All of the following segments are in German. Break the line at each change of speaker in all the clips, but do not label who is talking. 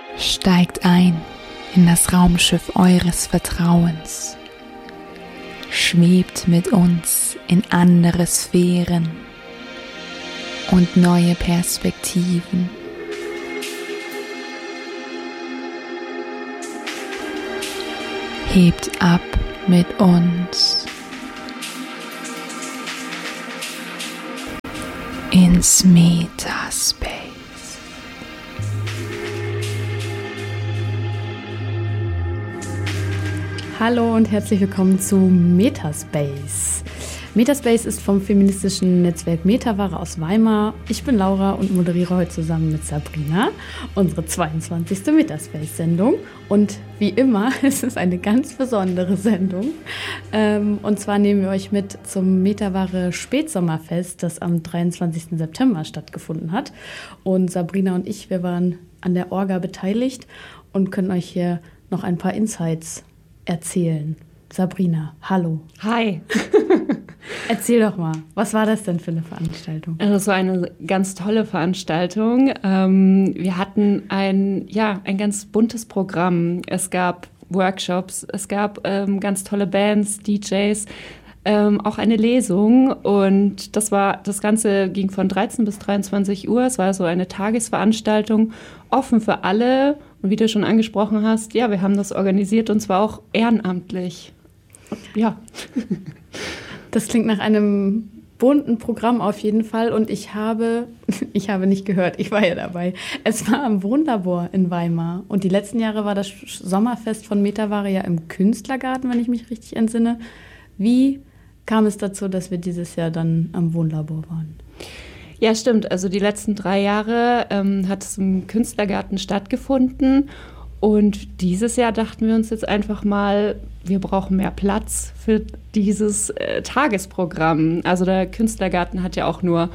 Steigt ein in das Raumschiff eures Vertrauens. Schwebt mit uns in andere Sphären und neue Perspektiven. Hebt ab mit uns ins Metaspace.
Hallo und herzlich willkommen zu Metaspace. Metaspace ist vom feministischen Netzwerk Metaware aus Weimar. Ich bin Laura und moderiere heute zusammen mit Sabrina unsere 22. Metaspace-Sendung. Und wie immer ist es eine ganz besondere Sendung. Und zwar nehmen wir euch mit zum Metaware Spätsommerfest, das am 23. September stattgefunden hat. Und Sabrina und ich, wir waren an der Orga beteiligt und können euch hier noch ein paar Insights erzählen. Sabrina, hallo.
Hi.
Erzähl doch mal, was war das denn für eine Veranstaltung?
Das war eine ganz tolle Veranstaltung. Wir hatten ein ganz buntes Programm. Es gab Workshops, es gab ganz tolle Bands, DJs, auch eine Lesung. Und das Ganze ging von 13 bis 23 Uhr. Es war so eine Tagesveranstaltung, offen für alle. Und wie du schon angesprochen hast, ja, wir haben das organisiert und zwar auch ehrenamtlich. Ja.
Das klingt nach einem bunten Programm auf jeden Fall. Und ich habe nicht gehört, ich war ja dabei. Es war am Wohnlabor in Weimar. Und die letzten Jahre war das Sommerfest von Metaware ja im Künstlergarten, wenn ich mich richtig entsinne. Wie kam es dazu, dass wir dieses Jahr dann am Wohnlabor waren?
Ja, stimmt. Also die letzten 3 Jahre hat es im Künstlergarten stattgefunden. Und dieses Jahr dachten wir uns jetzt einfach mal, wir brauchen mehr Platz für dieses Tagesprogramm. Also der Künstlergarten hat ja auch nur,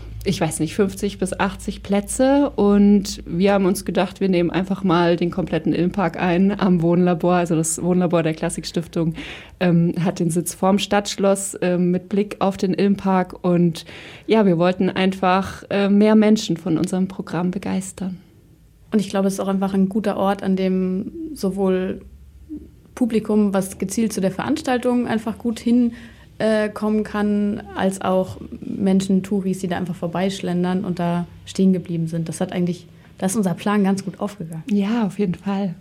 50 bis 80 Plätze. Und wir haben uns gedacht, wir nehmen einfach mal den kompletten Ilmpark ein am Wohnlabor. Also das Wohnlabor der Klassikstiftung hat den Sitz vorm Stadtschloss mit Blick auf den Ilmpark. Und ja, wir wollten einfach mehr Menschen von unserem Programm begeistern.
Und ich glaube, es ist auch einfach ein guter Ort, an dem sowohl Publikum, was gezielt zu der Veranstaltung einfach gut hinkommen kann, als auch Menschen, Touris, die da einfach vorbeischlendern und da stehen geblieben sind. Da ist unser Plan ganz gut aufgegangen.
Ja, auf jeden Fall.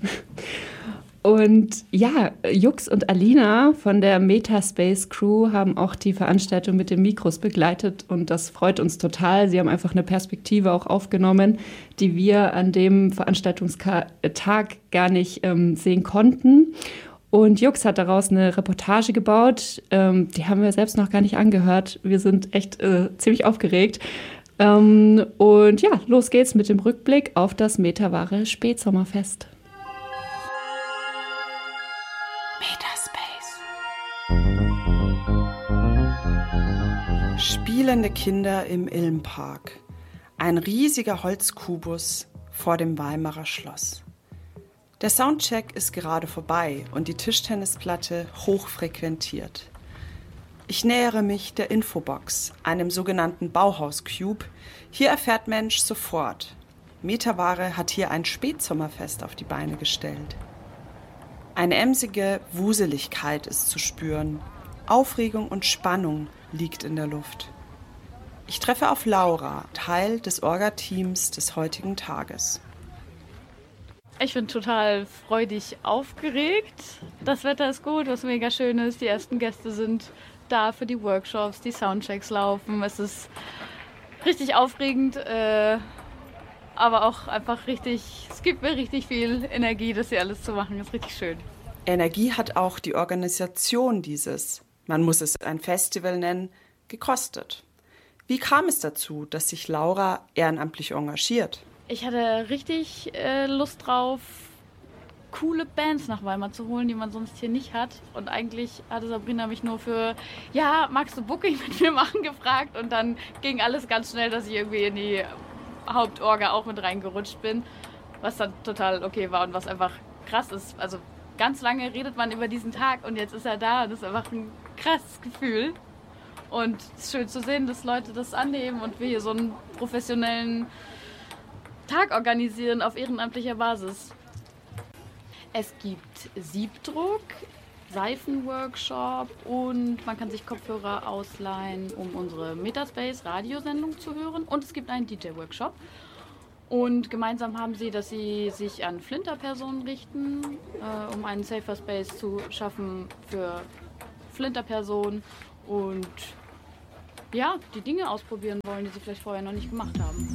Und ja, Jux und Alina von der Metaspace Crew haben auch die Veranstaltung mit den Mikros begleitet und das freut uns total. Sie haben einfach eine Perspektive auch aufgenommen, die wir an dem Veranstaltungstag gar nicht sehen konnten. Und Jux hat daraus eine Reportage gebaut, die haben wir selbst noch gar nicht angehört. Wir sind echt ziemlich aufgeregt. Und ja, los geht's mit dem Rückblick auf das Metaware Spätsommerfest.
Spielende Kinder im Ilmpark. Ein riesiger Holzkubus vor dem Weimarer Schloss. Der Soundcheck ist gerade vorbei und die Tischtennisplatte hochfrequentiert. Ich nähere mich der Infobox, einem sogenannten Bauhaus-Cube. Hier erfährt Mensch sofort: Metaware hat hier ein Spätsommerfest auf die Beine gestellt. Eine emsige Wuseligkeit ist zu spüren. Aufregung und Spannung liegt in der Luft. Ich treffe auf Laura, Teil des Orga-Teams des heutigen Tages.
Ich bin total freudig aufgeregt. Das Wetter ist gut, was mega schön ist. Die ersten Gäste sind da für die Workshops, die Soundchecks laufen. Es ist richtig aufregend, aber auch einfach es gibt mir richtig viel Energie, das hier alles zu machen. Das ist richtig schön.
Energie hat auch die Organisation dieses, man muss es ein Festival nennen, gekostet. Wie kam es dazu, dass sich Laura ehrenamtlich engagiert?
Ich hatte richtig Lust drauf, coole Bands nach Weimar zu holen, die man sonst hier nicht hat. Und eigentlich hatte Sabrina mich nur für, ja, magst du Booking mit mir machen, gefragt. Und dann ging alles ganz schnell, dass ich irgendwie in die Hauptorga auch mit reingerutscht bin. Was dann total okay war und was einfach krass ist. Also ganz lange redet man über diesen Tag und jetzt ist er da. Das ist einfach ein krasses Gefühl. Und es ist schön zu sehen, dass Leute das annehmen und wir hier so einen professionellen Tag organisieren auf ehrenamtlicher Basis. Es gibt Siebdruck, Seifenworkshop und man kann sich Kopfhörer ausleihen, um unsere Metaspace-Radiosendung zu hören. Und es gibt einen DJ-Workshop. Und gemeinsam haben sie, dass sie sich an Flinterpersonen richten, um einen Safer Space zu schaffen für Flinterpersonen und ja, die Dinge ausprobieren wollen, die sie vielleicht vorher noch nicht gemacht haben.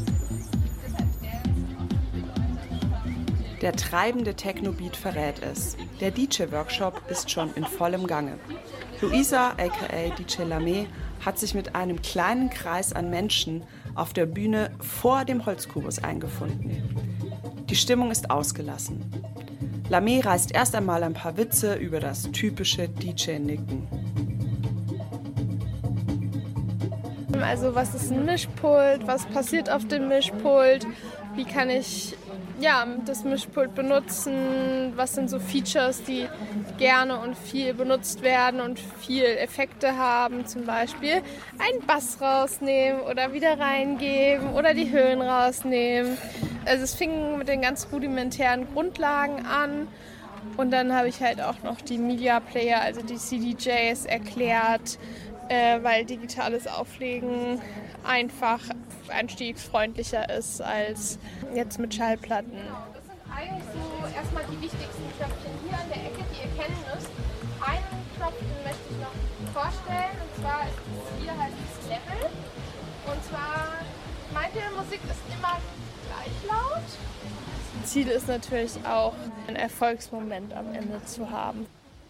Der treibende Techno-Beat verrät es. Der DJ-Workshop ist schon in vollem Gange. Luisa, aka DJ Lamé, hat sich mit einem kleinen Kreis an Menschen auf der Bühne vor dem Holzkubus eingefunden. Die Stimmung ist ausgelassen. Lamé reißt erst einmal ein paar Witze über das typische DJ-Nicken.
Also was ist ein Mischpult, was passiert auf dem Mischpult, wie kann ich das Mischpult benutzen, was sind so Features, die gerne und viel benutzt werden und viel Effekte haben, zum Beispiel einen Bass rausnehmen oder wieder reingeben oder die Höhen rausnehmen. Also es fing mit den ganz rudimentären Grundlagen an und dann habe ich halt auch noch die Media Player, also die CDJs erklärt, weil digitales Auflegen einfach einstiegsfreundlicher ist als jetzt mit Schallplatten. Das sind eigentlich so erstmal die wichtigsten Knöpfchen hier an der Ecke, die ihr kennen müsst. Einen Knopf, den möchte ich noch vorstellen, und zwar ist es hier halt das Level. Und zwar, meint ihr, Musik ist immer gleich laut? Das Ziel ist natürlich auch, einen Erfolgsmoment am Ende zu haben.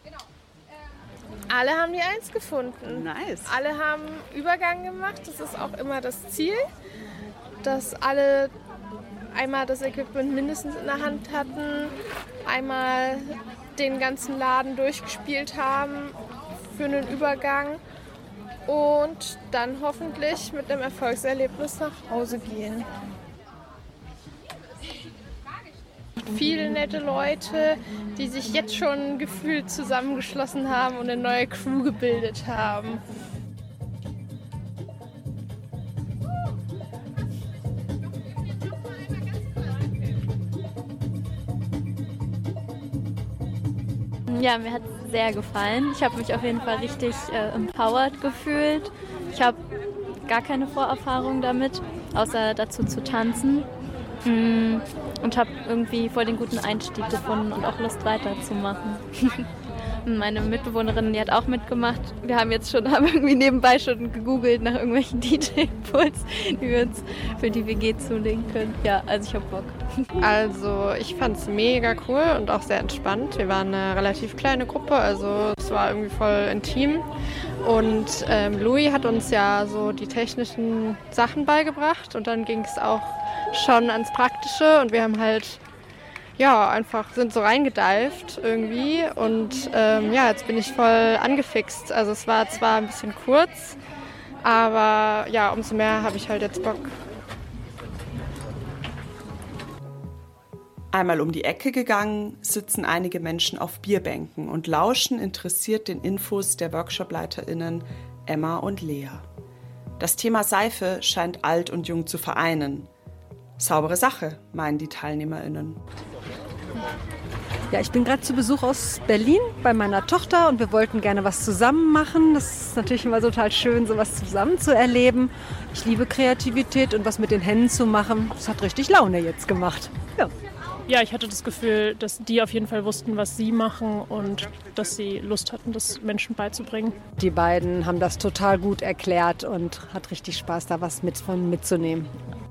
Alle haben die Eins gefunden.
Nice.
Alle haben Übergang gemacht. Das ist auch immer das Ziel, dass alle einmal das Equipment mindestens in der Hand hatten, einmal den ganzen Laden durchgespielt haben für einen Übergang und dann hoffentlich mit einem Erfolgserlebnis nach Hause gehen. Viele nette Leute, die sich jetzt schon gefühlt zusammengeschlossen haben und eine neue Crew gebildet haben.
Ja, mir hat es sehr gefallen. Ich habe mich auf jeden Fall richtig empowered gefühlt. Ich habe gar keine Vorerfahrung damit, außer dazu zu tanzen. Und habe irgendwie voll den guten Einstieg gefunden und auch Lust weiterzumachen. Meine Mitbewohnerin, die hat auch mitgemacht. Wir haben irgendwie nebenbei schon gegoogelt nach irgendwelchen DJ-Pools, die wir uns für die WG zulegen können. Ja, also ich hab Bock.
Also ich fand es mega cool und auch sehr entspannt. Wir waren eine relativ kleine Gruppe, also es war irgendwie voll intim. Und Louis hat uns ja so die technischen Sachen beigebracht und dann ging es auch schon ans Praktische und wir haben halt sind so reingedived irgendwie und jetzt bin ich voll angefixt. Also es war zwar ein bisschen kurz, aber ja, umso mehr habe ich halt jetzt Bock.
Einmal um die Ecke gegangen, sitzen einige Menschen auf Bierbänken und lauschen interessiert den Infos der WorkshopleiterInnen Emma und Lea. Das Thema Seife scheint alt und jung zu vereinen. Saubere Sache, meinen die TeilnehmerInnen.
Ja, ich bin gerade zu Besuch aus Berlin bei meiner Tochter und wir wollten gerne was zusammen machen. Das ist natürlich immer total schön, sowas zusammen zu erleben. Ich liebe Kreativität und was mit den Händen zu machen. Das hat richtig Laune jetzt gemacht.
Ja, ich hatte das Gefühl, dass die auf jeden Fall wussten, was sie machen und dass sie Lust hatten, das Menschen beizubringen.
Die beiden haben das total gut erklärt und hat richtig Spaß, da was mitzunehmen.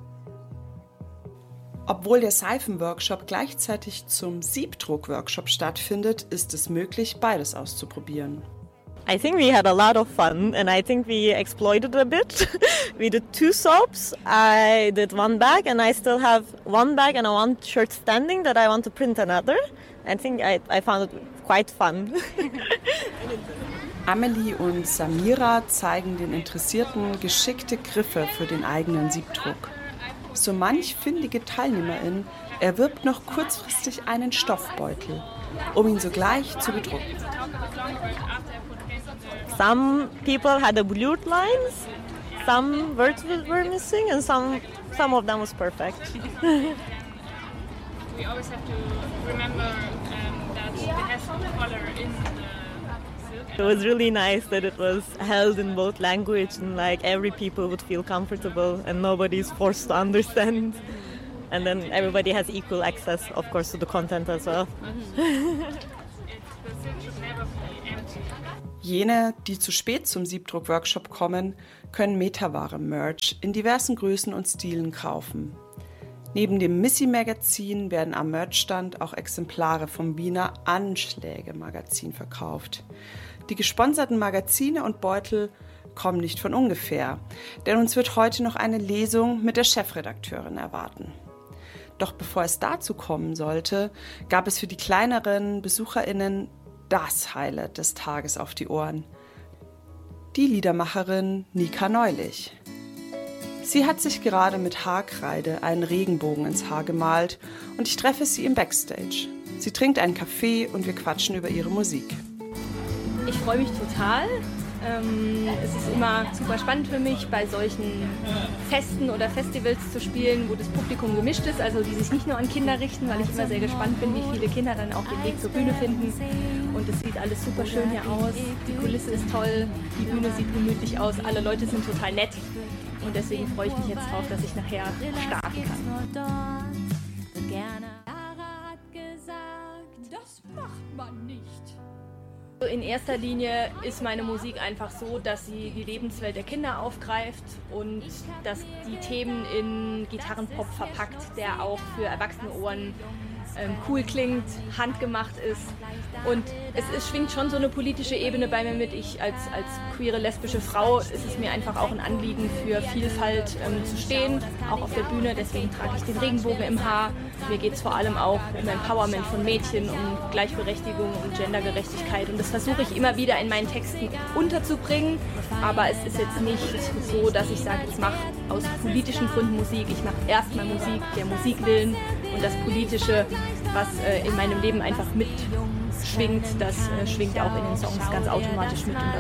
Obwohl der Seifenworkshop gleichzeitig zum Siebdruck-Workshop stattfindet, ist es möglich, beides auszuprobieren.
I think we had a lot of fun and I think we exploited a bit. We did 2 soaps, I did 1 bag and I still have 1 bag and 1 shirt standing that I want to print another. I think I found it quite fun.
Amelie und Samira zeigen den Interessierten geschickte Griffe für den eigenen Siebdruck. So manch findige Teilnehmerin erwirbt noch kurzfristig einen Stoffbeutel, um ihn sogleich zu bedrucken.
Some people had the blurred lines, some words were missing, and some of them was perfect.
We always have to remember that it has color in the silk.
It was really nice that it was held in both language and like every people would feel comfortable and nobody's forced to understand. And then everybody has equal access, of course, to the content as well.
Jene, die zu spät zum Siebdruck-Workshop kommen, können Metaware-Merch in diversen Größen und Stilen kaufen. Neben dem Missy-Magazin werden am Merchstand auch Exemplare vom Wiener Anschläge-Magazin verkauft. Die gesponserten Magazine und Beutel kommen nicht von ungefähr, denn uns wird heute noch eine Lesung mit der Chefredakteurin erwarten. Doch bevor es dazu kommen sollte, gab es für die kleineren BesucherInnen das Highlight des Tages auf die Ohren. Die Liedermacherin Nika Neulich. Sie hat sich gerade mit Haarkreide einen Regenbogen ins Haar gemalt und ich treffe sie im Backstage. Sie trinkt einen Kaffee und wir quatschen über ihre Musik.
Ich freue mich total. Es ist immer super spannend für mich, bei solchen Festen oder Festivals zu spielen, wo das Publikum gemischt ist, also die sich nicht nur an Kinder richten, weil ich immer sehr gespannt bin, wie viele Kinder dann auch den Weg zur Bühne finden. Und es sieht alles super schön hier aus, die Kulisse ist toll, die Bühne sieht gemütlich aus, alle Leute sind total nett. Und deswegen freue ich mich jetzt drauf, dass ich nachher starten kann.
Das macht man nicht.
In erster Linie ist meine Musik einfach so, dass sie die Lebenswelt der Kinder aufgreift und dass die Themen in Gitarrenpop verpackt, der auch für erwachsene Ohren cool klingt, handgemacht ist. Und es schwingt schon so eine politische Ebene bei mir mit. Ich als queere, lesbische Frau ist es mir einfach auch ein Anliegen, für Vielfalt zu stehen, auch auf der Bühne. Deswegen trage ich den Regenbogen im Haar. Mir geht es vor allem auch um Empowerment von Mädchen, um Gleichberechtigung, um Gendergerechtigkeit. Und das versuche ich immer wieder in meinen Texten unterzubringen. Aber es ist jetzt nicht so, dass ich sage, ich mache aus politischen Gründen Musik. Ich mache erstmal Musik, der Musik willen, und das Politische, was in meinem Leben einfach mitschwingt, das schwingt auch in den Songs ganz automatisch mit und